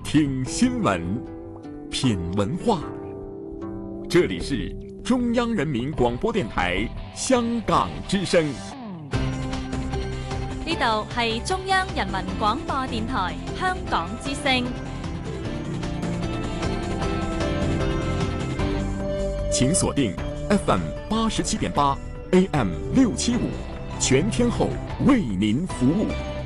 听新闻，品文化。这里是中央人民广播電台香港之聲。 呢度係中央人民廣播電台香港之聲。 請鎖定 FM 87.8 AM 675，全天候為您服務。